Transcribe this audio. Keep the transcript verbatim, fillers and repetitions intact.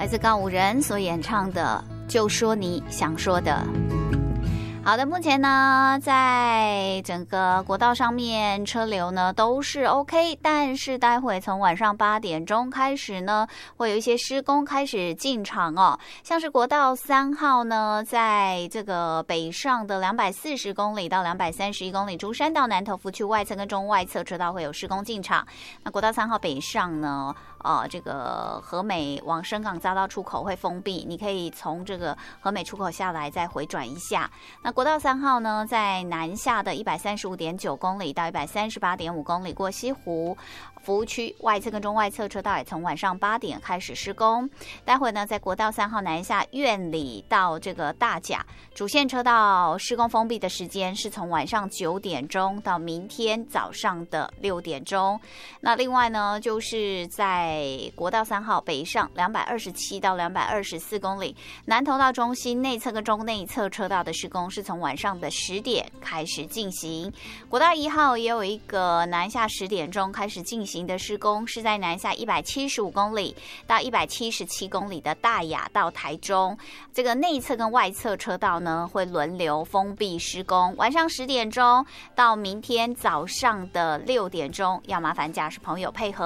来自告五人所演唱的《就说你想说的》。好的，目前呢，在整个国道上面车流呢都是 OK， 但是待会从晚上八点钟开始呢，会有一些施工开始进场哦。像是国道三号呢，在这个北上的两百四十公里到两百三十一公里，竹山到南投福区外侧跟中外侧车道会有施工进场。那国道三号北上呢，呃，这个和美往深港匝道出口会封闭，你可以从这个和美出口下来再回转一下。那国道三号呢，在南下的一百三十五点九公里到一百三十八点五公里过西湖服务区外侧跟中外侧车道也从晚上八点开始施工。待会呢，在国道三号南下苑里到这个大甲主线车道施工封闭的时间是从晚上九点钟到明天早上的六点钟。那另外呢，就是在国道三号北上两百二十七到两百二十四公里，南投到中心内侧跟中内侧车道的施工是从晚上的十点开始进行。国道一号也有一个南下十点钟开始进行的施工，是在南下一百七十五公里到一百七十七公里的大雅到台中，这个内侧跟外侧车道呢会轮流封闭施工，晚上十点钟到明天早上的六点钟，要麻烦驾驶朋友配合。